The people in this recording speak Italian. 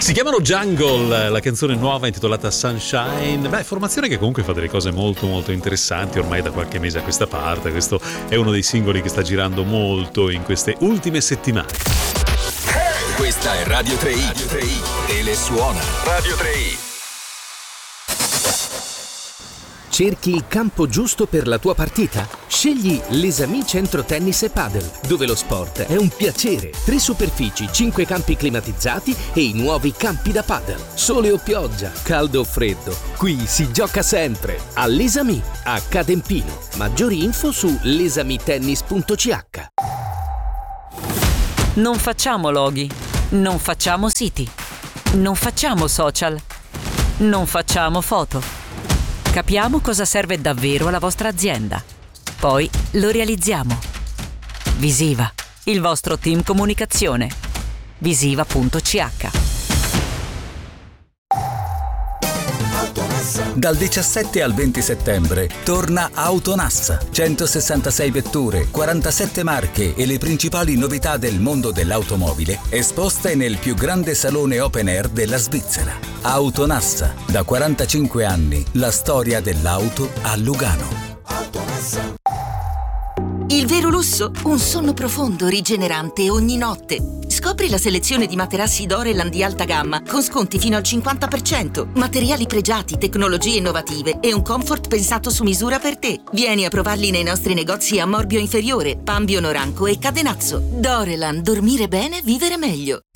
Si chiamano Jungle, la canzone nuova intitolata Sunshine. Beh, formazione che comunque fa delle cose molto molto interessanti ormai da qualche mese a questa parte. Questo è uno dei singoli che sta girando molto in queste ultime settimane. Questa è Radio 3i. Telesuona. Radio 3i. Cerchi il campo giusto per la tua partita? Scegli L'Esami Centro Tennis e Padel, dove lo sport è un piacere. 3 superfici, 5 campi climatizzati e i nuovi campi da padel. Sole o pioggia, caldo o freddo, qui si gioca sempre. All'Esami, a Cadempino. Maggiori info su lesamitennis.ch. Non facciamo loghi, non facciamo siti, non facciamo social, non facciamo foto. Capiamo cosa serve davvero alla vostra azienda. Poi lo realizziamo. Visiva, il vostro team comunicazione. Visiva.ch. Dal 17 al 20 settembre torna Autonassa. 166 vetture, 47 marche e le principali novità del mondo dell'automobile esposte nel più grande salone open air della Svizzera. Autonassa, da 45 anni, la storia dell'auto a Lugano. Il vero lusso? Un sonno profondo, rigenerante ogni notte. Scopri la selezione di materassi Doreland di alta gamma con sconti fino al 50%, materiali pregiati, tecnologie innovative e un comfort pensato su misura per te. Vieni a provarli nei nostri negozi a Morbio Inferiore, Pambio Noranco e Cadenazzo. Doreland, dormire bene, vivere meglio.